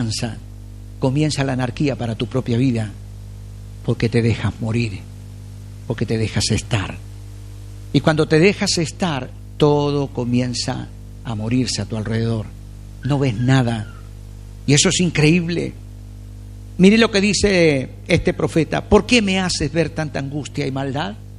avanza, comienza la anarquía para tu propia vida, porque te dejas morir, porque te dejas estar. Y cuando te dejas estar, todo comienza a morirse a tu alrededor. No ves nada. Y eso es increíble. Mire lo que dice este profeta: ¿por qué me haces ver tanta angustia y maldad?